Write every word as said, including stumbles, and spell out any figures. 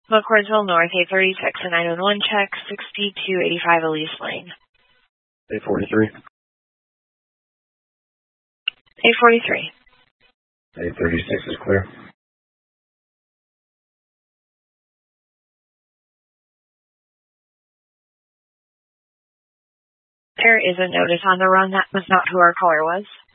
McCordsville North, eight thirty-six and nine one one, check sixty-two eighty-five Elise Lane. eight forty-three. eight forty-three. eight thirty-six is clear. There is a notice on the run. That was not who our caller was.